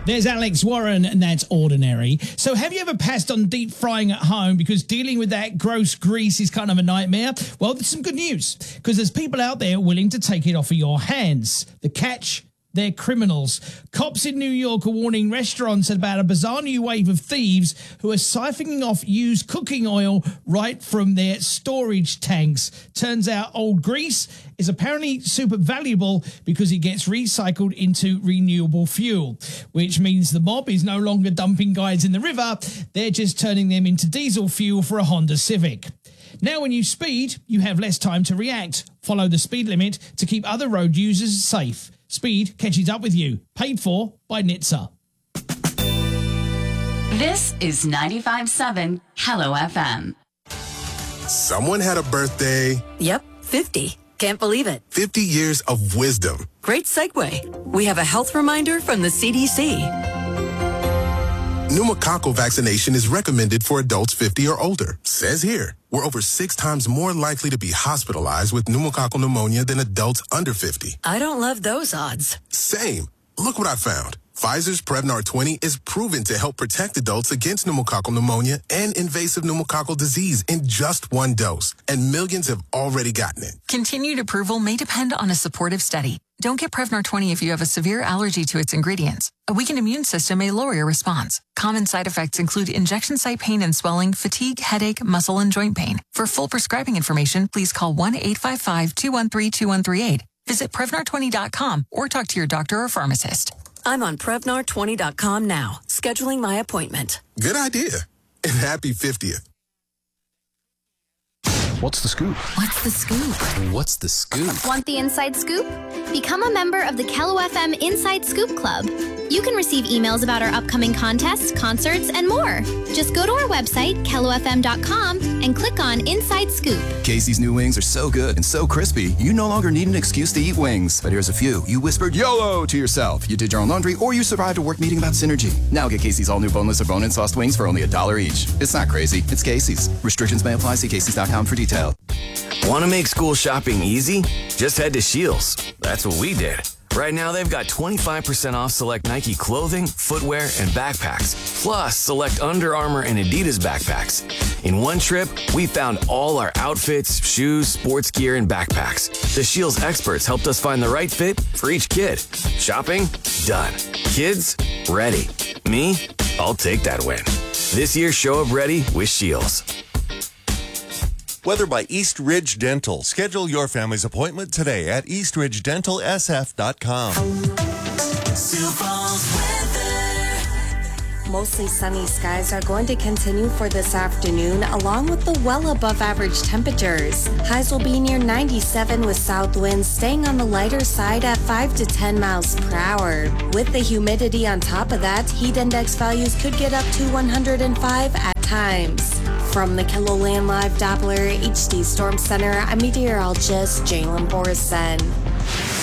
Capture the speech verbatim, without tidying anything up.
There's Alex Warren, and that's Ordinary. So have you ever passed on deep frying at home because dealing with that gross grease is kind of a nightmare? Well, there's some good news, because there's people out there willing to take it off of your hands. The catch? They're criminals. Cops in New York are warning restaurants about a bizarre new wave of thieves who are siphoning off used cooking oil right from their storage tanks. Turns out old grease is apparently super valuable because it gets recycled into renewable fuel, which means the mob is no longer dumping guys in the river. They're just turning them into diesel fuel for a Honda Civic. Now, when you speed, you have less time to react. Follow the speed limit to keep other road users safe. Speed catches up with you. Paid for by N H T S A. This is ninety-five point seven Hello F M. Someone had a birthday. Yep, fifty. Can't believe it. fifty years of wisdom. Great segue. We have a health reminder from the C D C. Pneumococcal vaccination is recommended for adults fifty or older. Says here, we're over six times more likely to be hospitalized with pneumococcal pneumonia than adults under fifty. I don't love those odds. Same. Look what I found. Pfizer's Prevnar twenty is proven to help protect adults against pneumococcal pneumonia and invasive pneumococcal disease in just one dose, and millions have already gotten it. Continued approval may depend on a supportive study. Don't get Prevnar twenty if you have a severe allergy to its ingredients. A weakened immune system may lower your response. Common side effects include injection site pain and swelling, fatigue, headache, muscle, and joint pain. For full prescribing information, please call one eight five five, two one three, two one three eight. Visit Prevnar twenty dot com or talk to your doctor or pharmacist. I'm on Prevnar twenty dot com now, scheduling my appointment. Good idea. And happy fiftieth. What's the scoop? What's the scoop? What's the scoop? Want the inside scoop? Become a member of the Kello F M Inside Scoop Club. You can receive emails about our upcoming contests, concerts, and more. Just go to our website, kello f m dot com, and click on Inside Scoop. Casey's new wings are so good and so crispy, you no longer need an excuse to eat wings. But here's a few. You whispered YOLO to yourself. You did your own laundry, or you survived a work meeting about synergy. Now get Casey's all new boneless or bone-in sauced wings for only a dollar each. It's not crazy. It's Casey's. Restrictions may apply. See Casey's dot com for details. Want to make school shopping easy? Just head to Shields. That's what we did. Right now, they've got twenty-five percent off select Nike clothing, footwear, and backpacks, plus select Under Armour and Adidas backpacks. In one trip, we found all our outfits, shoes, sports gear, and backpacks. The Shields experts helped us find the right fit for each kid. Shopping? Done. Kids? Ready. Me? I'll take that win. This year, show up ready with Shields. Weather by East Ridge Dental. Schedule your family's appointment today at east ridge dental s f dot com. Mostly sunny skies are going to continue for this afternoon, along with the well above average temperatures. Highs will be near ninety-seven with south winds staying on the lighter side at five to ten miles per hour. With the humidity on top of that, heat index values could get up to one hundred five at times. From the KELOLAND Live Doppler H D Storm Center, I'm meteorologist Jalen Borison.